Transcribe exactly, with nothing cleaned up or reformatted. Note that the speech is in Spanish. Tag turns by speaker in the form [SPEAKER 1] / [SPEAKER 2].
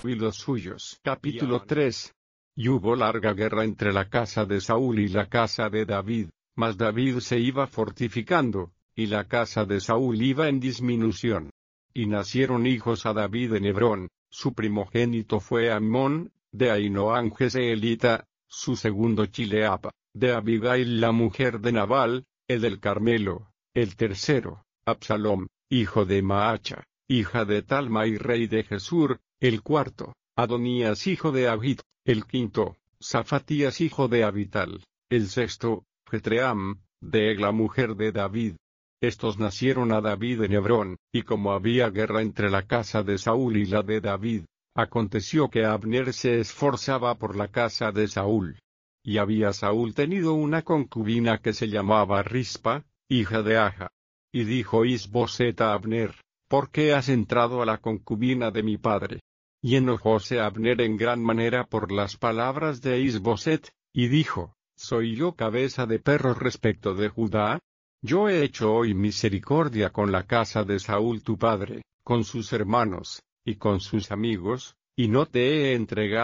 [SPEAKER 1] y los suyos. Capítulo tres. Y hubo larga guerra entre la casa de Saúl y la casa de David, mas David se iba fortificando, y la casa de Saúl iba en disminución. Y nacieron hijos a David en Hebrón. Su primogénito fue Amnón, de Ahinoam Jezreelita, su segundo Chileab, de Abigail la mujer de Nabal, el del Carmelo, el tercero, Absalom, hijo de Maacha, hija de Talmai rey de Gesur, el cuarto, Adonías hijo de Agit, el quinto, Zafatías hijo de Abital, el sexto, Jetream, de Egla mujer de David. Estos nacieron a David en Hebrón, y como había guerra entre la casa de Saúl y la de David, aconteció que Abner se esforzaba por la casa de Saúl. Y había Saúl tenido una concubina que se llamaba Rispa, hija de Aja. Y dijo Is-Boset a Abner, ¿por qué has entrado a la concubina de mi padre? Y enojóse Abner en gran manera por las palabras de Is-Boset, y dijo, ¿soy yo cabeza de perro respecto de Judá? Yo he hecho hoy misericordia con la casa de Saúl tu padre, con sus hermanos, y con sus amigos, y no te he entregado